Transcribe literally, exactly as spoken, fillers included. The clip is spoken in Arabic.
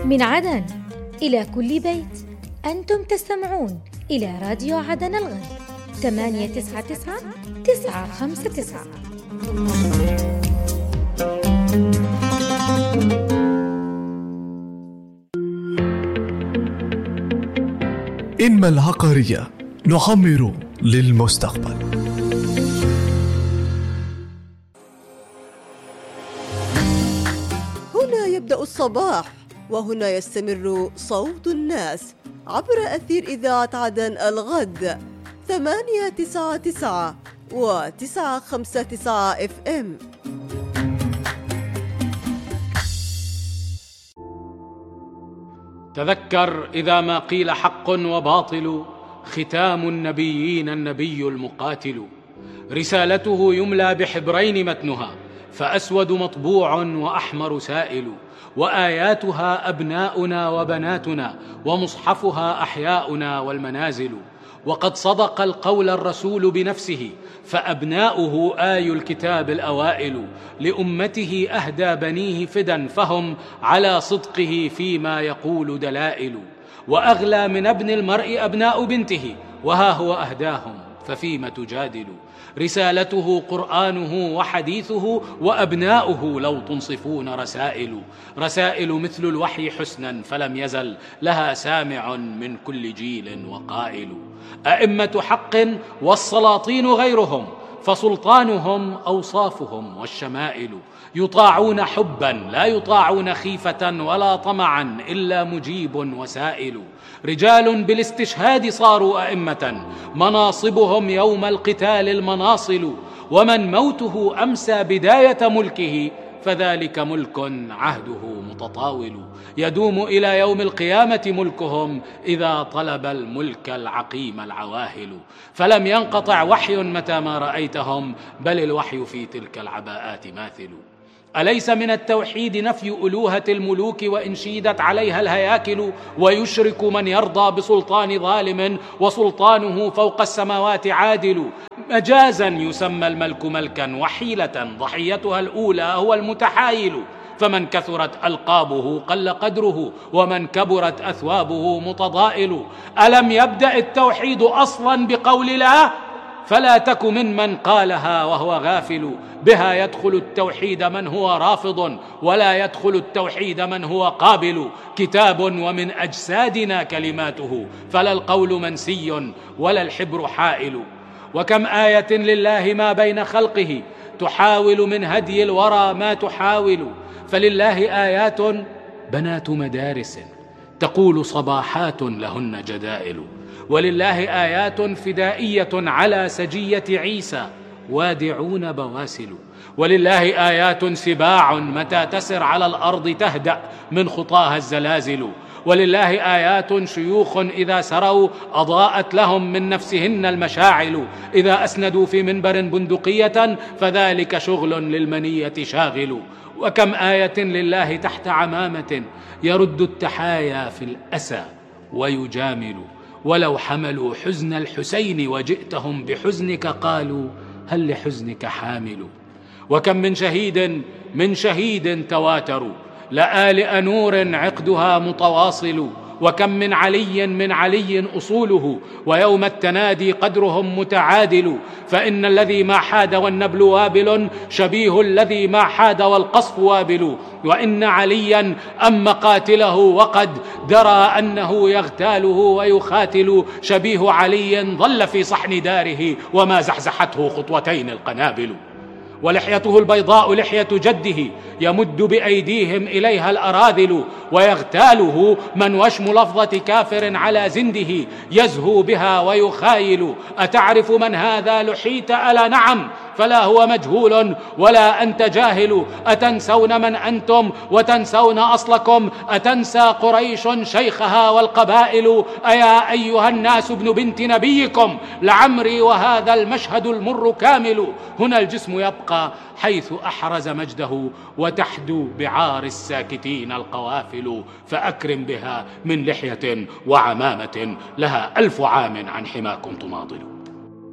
من عدن إلى كل بيت، أنتم تستمعون إلى راديو عدن الغد ثمانية تسعة تسعة تسعة خمسة تسعة. إنما العقارية نعمر للمستقبل. هنا يبدأ الصباح، وهنا يستمر صوت الناس عبر أثير إذاعة عدن الغد ثمانية تسعة تسعة وتسعة خمسة تسعة اف ام. تذكر إذا ما قيل حق وباطل، ختام النبيين النبي المقاتل. رسالته يملى بحبرين متنها، فأسود مطبوع وأحمر سائل، وآياتها أبناؤنا وبناتنا، ومصحفها أحياؤنا والمنازل. وقد صدق القول الرسول بنفسه، فأبناؤه آي الكتاب الأوائل. لأمته أهدى بنيه فدا، فهم على صدقه فيما يقول دلائل. وأغلى من ابن المرء أبناء بنته، وها هو أهداهم ففيم تجادل. رسالته قرآنه وحديثه، وأبناؤه لو تنصفون رسائل. رسائل مثل الوحي حسنا، فلم يزل لها سامع من كل جيل وقائل. أئمة حق والسلاطين غيرهم، فسلطانهم أوصافهم والشمائل. يطاعون حبا لا يطاعون خيفة، ولا طمعا إلا مجيب وسائل. رجال بالاستشهاد صاروا أئمة، مناصبهم يوم القتال المناصل. ومن موته أمسى بداية ملكه، فذلك ملك عهده متطاول. يدوم إلى يوم القيامة ملكهم، إذا طلب الملك العقيم العواهل. فلم ينقطع وحي متى ما رأيتهم، بل الوحي في تلك العباءات ماثل. أليس من التوحيد نفي ألوهة الملوك، وإن شيدت عليها الهياكل؟ ويشرك من يرضى بسلطان ظالم، وسلطانه فوق السماوات عادل. مجازا يسمى الملك ملكا، وحيلة ضحيتها الأولى هو المتحايل. فمن كثرت ألقابه قل قدره، ومن كبرت أثوابه متضائل. ألم يبدأ التوحيد أصلا بقول لا؟ فلا تك ممن قالها وهو غافل. بها يدخل التوحيد من هو رافض، ولا يدخل التوحيد من هو قابل. كتاب ومن أجسادنا كلماته، فلا القول منسي ولا الحبر حائل. وكم آية لله ما بين خلقه، تحاول من هدي الورى ما تحاول. فلله آيات بنات مدارس، تقول صباحات لهن جدائل. ولله آيات فدائية على سجية عيسى، وادعون بواسل. ولله آيات سباع متى تسر على الأرض تهدأ من خطاها الزلازل. ولله آيات شيوخ إذا سروا أضاءت لهم من نفسهن المشاعل. إذا أسندوا في منبر بندقية، فذلك شغل للمنية شاغل. وكم آية لله تحت عمامة، يرد التحايا في الأسى ويجامل. ولو حملوا حزن الحسين وجئتهم بحزنك، قالوا هل لحزنك حامل. وكم من شهيد من شهيد تواتروا، لآلئ نور عقدها متواصل. وكم من علي من علي أصوله، ويوم التنادي قدرهم متعادل. فإن الذي ما حاد والنبل وابل، شبيه الذي ما حاد والقصف وابل. وإن عليا أم قاتله، وقد درى أنه يغتاله ويخاتل. شبيه علي ظل في صحن داره، وما زحزحته خطوتين القنابل. ولحيته البيضاء لحية جده، يمد بأيديهم إليها الأراذل. ويغتاله من وشم لفظة كافر على زنده، يزهو بها ويخايل. أتعرف من هذا لحيت؟ ألا نعم، فلا هو مجهول ولا أنت جاهل. أتنسون من أنتم وتنسون أصلكم؟ أتنسى قريش شيخها والقبائل؟ أيا أيها الناس ابن بنت نبيكم، لعمري وهذا المشهد المر كامل. هنا الجسم يبقى حيث أحرز مجده، وتحدو بعار الساكتين القوافل. فأكرم بها من لحية وعمامة، لها ألف عام عن حماكم تناضل.